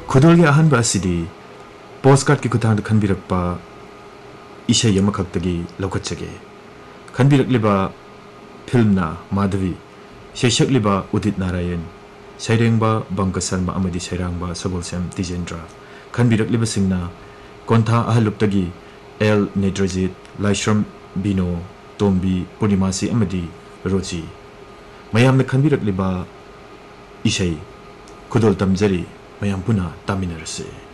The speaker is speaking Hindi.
खुदोल अहन बासिदी पोस्टकार्ड की खुतांग खनबिरकपा इशय यमखक्तगी लौकचगे खनबिरकलिबा फिल्मना माधवी शेषकलिबा उदित नारायण सैरेंबा बंक शर्मा अमदी सैरांबा सबोलसेम तिजेंद्र खनबिरकलिबा सिंगना कोंथा अहलुप्तगी एल नेत्रजित लाइश्रम बिनो तोम्बी पूर्णिमासी अमदी रोजी मयामने खनबिरकलिबा इशय खुदोल तमजरी मयाम पुना तामिनरसे।